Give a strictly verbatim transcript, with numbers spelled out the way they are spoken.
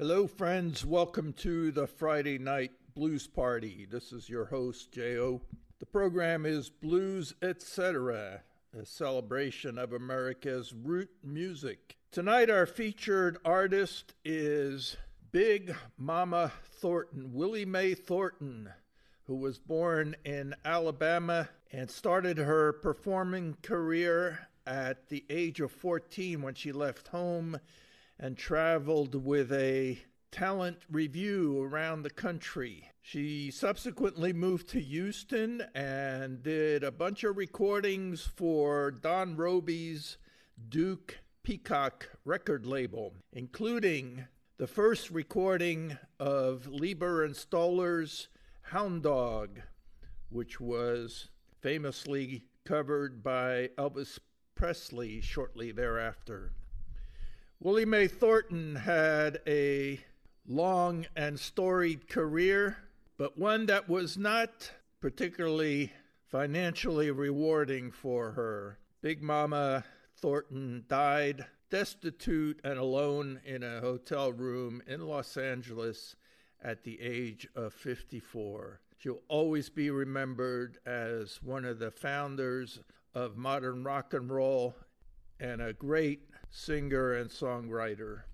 Hello, friends. Welcome to the Friday Night Blues Party. This is your host, J O. The program is Blues Etc., a celebration of America's root music. Tonight, our featured artist is Big Mama Thornton, Willie Mae Thornton, who was born in Alabama and started her performing career at the age of fourteen when she left home and traveled with a talent review around the country. She subsequently moved to Houston and did a bunch of recordings for Don Robey's Duke Peacock record label, including the first recording of Leiber and Stoller's Hound Dog, which was famously covered by Elvis Presley shortly thereafter. Willie Mae Thornton had a long and storied career, but one that was not particularly financially rewarding for her. Big Mama Thornton died destitute and alone in a hotel room in Los Angeles at the age of fifty-four. She'll always be remembered as one of the founders of modern rock and roll and a great singer and songwriter.